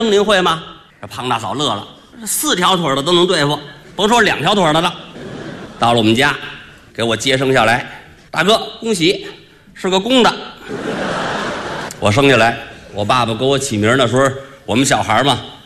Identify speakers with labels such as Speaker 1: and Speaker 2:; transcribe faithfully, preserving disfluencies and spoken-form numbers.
Speaker 1: 您会吗？这庞大嫂乐了，四条腿的都能对付，甭说两条腿的了。到了我们家，给我接生下来，大哥恭喜，是个公的。我生下来，我爸爸给我起名的时候，我们小孩嘛